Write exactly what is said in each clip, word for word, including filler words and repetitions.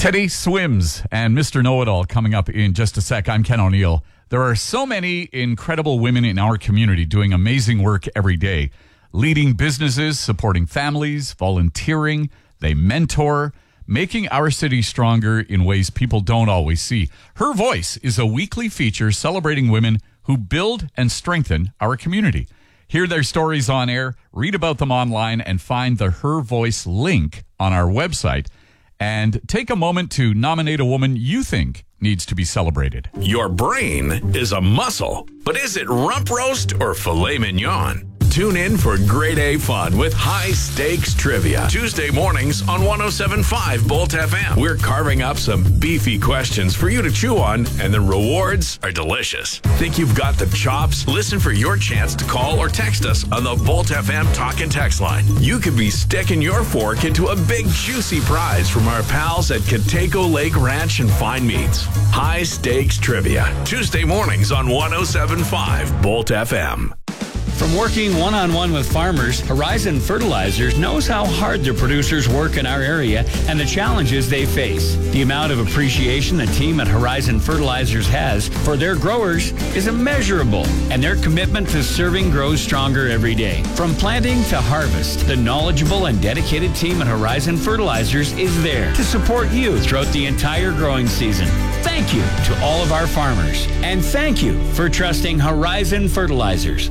Teddy Swims and Mister Know-It-All coming up in just a sec. I'm Ken O'Neill. There are so many incredible women in our community doing amazing work every day, leading businesses, supporting families, volunteering. They mentor, making our city stronger in ways people don't always see. Her Voice is a weekly feature celebrating women who build and strengthen our community. Hear their stories on air, read about them online, and find the Her Voice link on our website. And take a moment to nominate a woman you think needs to be celebrated. Your brain is a muscle, but is it rump roast or filet mignon? Tune in for grade A fun with high stakes trivia. Tuesday mornings on one oh seven point five Bolt F M. We're carving up some beefy questions for you to chew on, and the rewards are delicious. Think you've got the chops? Listen for your chance to call or text us on the Bolt F M talk and text line. You could be sticking your fork into a big juicy prize from our pals at Coteco Lake Ranch and Fine Meats. High stakes trivia. Tuesday mornings on one oh seven point five Bolt F M. From working one-on-one with farmers, Horizon Fertilizers knows how hard their producers work in our area and the challenges they face. The amount of appreciation the team at Horizon Fertilizers has for their growers is immeasurable, and their commitment to serving grows stronger every day. From planting to harvest, the knowledgeable and dedicated team at Horizon Fertilizers is there to support you throughout the entire growing season. Thank you to all of our farmers, and thank you for trusting Horizon Fertilizers.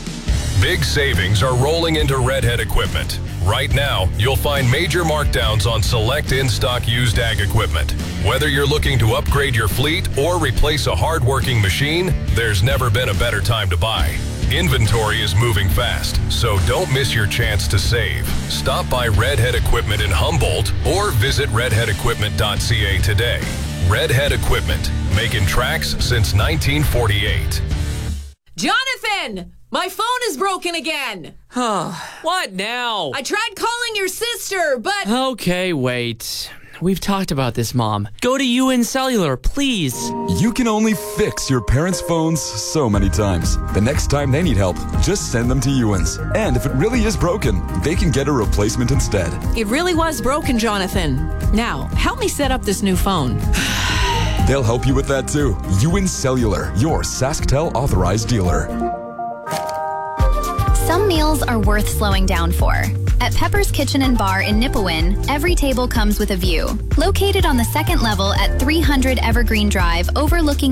Big savings are rolling into Redhead Equipment. Right now, you'll find major markdowns on select in-stock used ag equipment. Whether you're looking to upgrade your fleet or replace a hard-working machine, there's never been a better time to buy. Inventory is moving fast, so don't miss your chance to save. Stop by Redhead Equipment in Humboldt or visit redhead equipment dot c a today. Redhead Equipment, making tracks since nineteen forty-eight. Jonathan! My phone is broken again. What now? I tried calling your sister, but... Okay, wait. We've talked about this, Mom. Go to U N Cellular, please. You can only fix your parents' phones so many times. The next time they need help, just send them to U N's. And if it really is broken, they can get a replacement instead. It really was broken, Jonathan. Now, help me set up this new phone. They'll help you with that too. U N Cellular, your SaskTel authorized dealer. Some meals are worth slowing down for. At Pepper's Kitchen and Bar in Nipawin, every table comes with a view. Located on the second level at three hundred Evergreen Drive, overlooking